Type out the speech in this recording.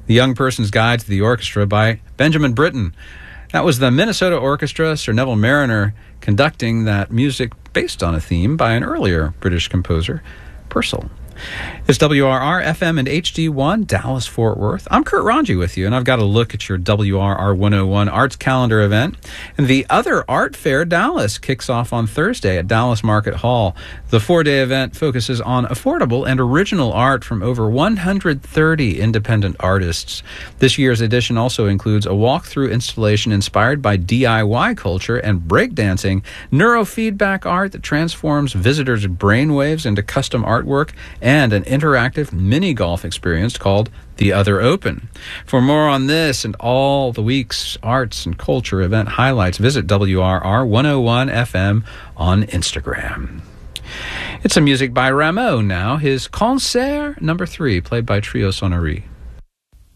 The Young Person's Guide to the Orchestra by Benjamin Britten. That was the Minnesota Orchestra, Sir Neville Marriner, conducting that music based on a theme by an earlier British composer, Purcell. It's WRR FM and HD1, Dallas-Fort Worth. I'm Kurt Ranji with you, and I've got a look at your WRR 101 Arts Calendar event. And the Other Art Fair Dallas kicks off on Thursday at Dallas Market Hall. The four-day event focuses on affordable and original art from over 130 independent artists. This year's edition also includes a walkthrough installation inspired by DIY culture and breakdancing, neurofeedback art that transforms visitors' brainwaves into custom artwork, and an interactive mini-golf experience called The Other Open. For more on this and all the week's arts and culture event highlights, visit WRR 101 FM on Instagram. It's some music by Rameau now, his Concert No. 3, played by Trio Sonnerie.